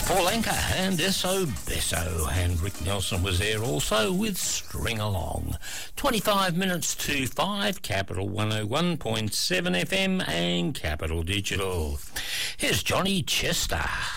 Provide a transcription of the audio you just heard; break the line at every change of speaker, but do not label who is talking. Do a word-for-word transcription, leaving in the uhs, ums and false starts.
Paul Anka and S O Besso, and Rick Nelson was there also with String Along. twenty-five minutes to five, Capital one oh one point seven F M and Capital Digital. Here's Johnny Chester.